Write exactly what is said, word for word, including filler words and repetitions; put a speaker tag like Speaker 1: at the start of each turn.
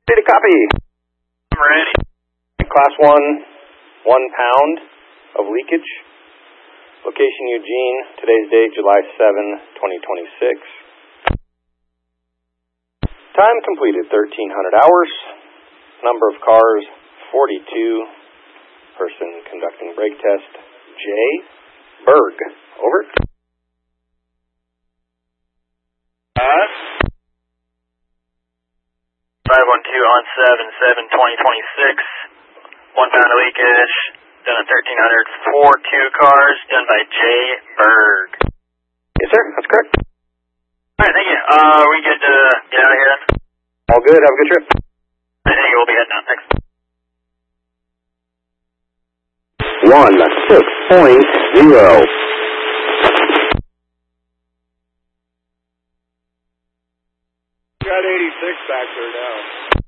Speaker 1: Ready to copy.
Speaker 2: I'm ready.
Speaker 1: Class one, one pound of leakage. Location Eugene. Today's date, July seventh, twenty twenty-six. Time completed, thirteen hundred hours. Number of cars, forty-two. Person conducting brake test, Jay Berg. Over.
Speaker 2: Uh, five one two on seven seven twenty twenty-six. One pound of leakage. Done at thirteen hundred. Four two cars. Done by Jay Berg.
Speaker 1: Yes, sir. That's correct.
Speaker 2: All right, thank you. Uh, we good to get out of here then?
Speaker 1: All good. Have a good trip.
Speaker 2: I think we'll be heading out. Thanks.
Speaker 1: One six point zero.
Speaker 3: Got eighty-six back there now.